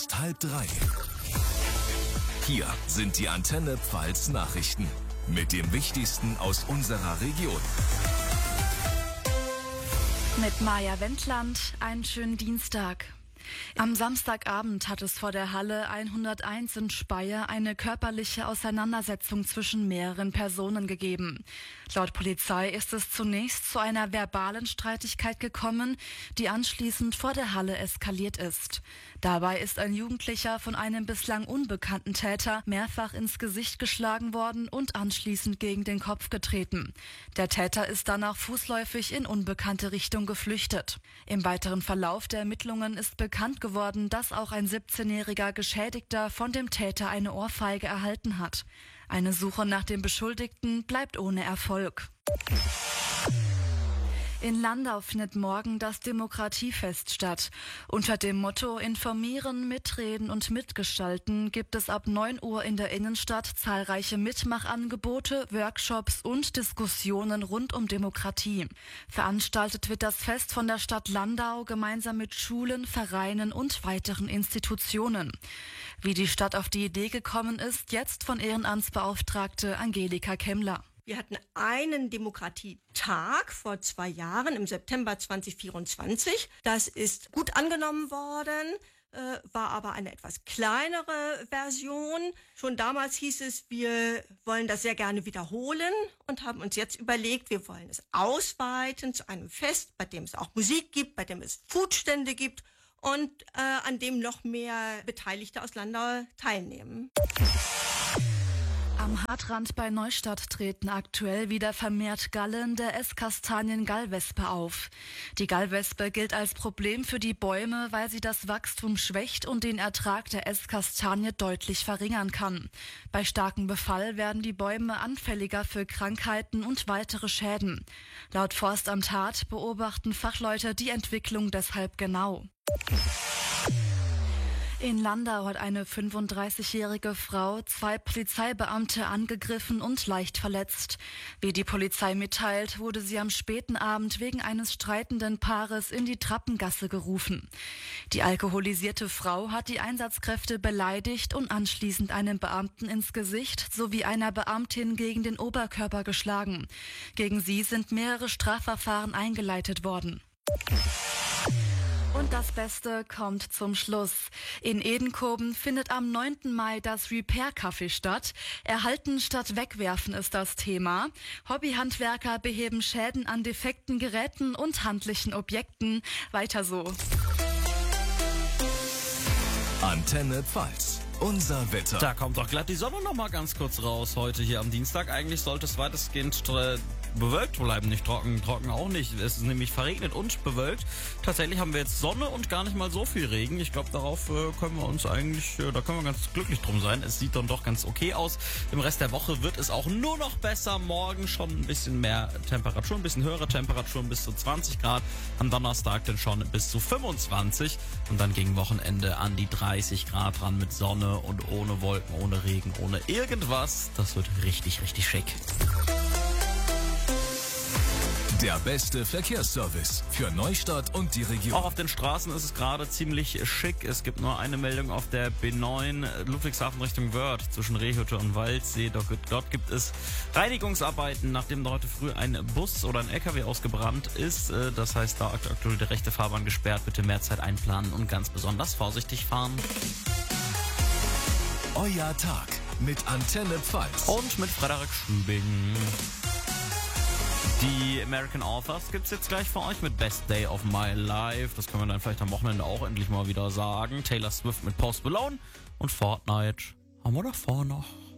2:30. Hier sind die Antenne Pfalz Nachrichten mit dem Wichtigsten aus unserer Region. Mit Maja Wendland, einen schönen Dienstag. Am Samstagabend hat es vor der Halle 101 in Speyer eine körperliche Auseinandersetzung zwischen mehreren Personen gegeben. Laut Polizei ist es zunächst zu einer verbalen Streitigkeit gekommen, die anschließend vor der Halle eskaliert ist. Dabei ist ein Jugendlicher von einem bislang unbekannten Täter mehrfach ins Gesicht geschlagen worden und anschließend gegen den Kopf getreten. Der Täter ist danach fußläufig in unbekannte Richtung geflüchtet. Im weiteren Verlauf der Ermittlungen ist bekannt geworden, dass auch ein 17-jähriger Geschädigter von dem Täter eine Ohrfeige erhalten hat. Eine Suche nach dem Beschuldigten bleibt ohne Erfolg. In Landau findet morgen das Demokratiefest statt. Unter dem Motto Informieren, Mitreden und Mitgestalten gibt es ab 9 Uhr in der Innenstadt zahlreiche Mitmachangebote, Workshops und Diskussionen rund um Demokratie. Veranstaltet wird das Fest von der Stadt Landau gemeinsam mit Schulen, Vereinen und weiteren Institutionen. Wie die Stadt auf die Idee gekommen ist, jetzt von Ehrenamtsbeauftragte Angelika Kemmler. Wir hatten einen Demokratietag vor 2 Jahren im September 2024. Das ist gut angenommen worden, war aber eine etwas kleinere Version. Schon damals hieß es, wir wollen das sehr gerne wiederholen und haben uns jetzt überlegt, wir wollen es ausweiten zu einem Fest, bei dem es auch Musik gibt, bei dem es Foodstände gibt und an dem noch mehr Beteiligte aus Landau teilnehmen. Am Hartrand bei Neustadt treten aktuell wieder vermehrt Gallen der Esskastanien-Gallwespe auf. Die Gallwespe gilt als Problem für die Bäume, weil sie das Wachstum schwächt und den Ertrag der Esskastanie deutlich verringern kann. Bei starkem Befall werden die Bäume anfälliger für Krankheiten und weitere Schäden. Laut Forstamt Hart beobachten Fachleute die Entwicklung deshalb genau. In Landau hat eine 35-jährige Frau 2 Polizeibeamte angegriffen und leicht verletzt. Wie die Polizei mitteilt, wurde sie am späten Abend wegen eines streitenden Paares in die Trappengasse gerufen. Die alkoholisierte Frau hat die Einsatzkräfte beleidigt und anschließend einem Beamten ins Gesicht sowie einer Beamtin gegen den Oberkörper geschlagen. Gegen sie sind mehrere Strafverfahren eingeleitet worden. Und das Beste kommt zum Schluss. In Edenkoben findet am 9. Mai das Repair-Café statt. Erhalten statt wegwerfen ist das Thema. Hobbyhandwerker beheben Schäden an defekten Geräten und handlichen Objekten. Weiter so. Antenne Pfalz. Unser Wetter. Da kommt doch glatt die Sonne noch mal ganz kurz raus heute hier am Dienstag. Eigentlich sollte es weitestgehend bewölkt bleiben, nicht trocken auch nicht. Es ist nämlich verregnet und bewölkt. Tatsächlich haben wir jetzt Sonne und gar nicht mal so viel Regen. Ich glaube, darauf können wir ganz glücklich drum sein. Es sieht dann doch ganz okay aus. Im Rest der Woche wird es auch nur noch besser. Morgen schon ein bisschen mehr Temperatur, ein bisschen höhere Temperaturen bis zu 20 Grad. Am Donnerstag dann schon bis zu 25 und dann gegen Wochenende an die 30 Grad ran mit Sonne und ohne Wolken, ohne Regen, ohne irgendwas. Das wird richtig, richtig schick. Der beste Verkehrsservice für Neustadt und die Region. Auch auf den Straßen ist es gerade ziemlich schick. Es gibt nur eine Meldung auf der B9 Ludwigshafen Richtung Wörth zwischen Rehhütte und Waldsee. Dort gibt es Reinigungsarbeiten, nachdem heute früh ein Bus oder ein LKW ausgebrannt ist. Das heißt, da aktuell die rechte Fahrbahn gesperrt. Bitte mehr Zeit einplanen und ganz besonders vorsichtig fahren. Euer Tag mit Antenne Pfalz. Und mit Frederik Schübing. Die American Authors gibt's jetzt gleich für euch mit Best Day of My Life. Das können wir dann vielleicht am Wochenende auch endlich mal wieder sagen. Taylor Swift mit Post Malone und Fortnite haben wir davor noch.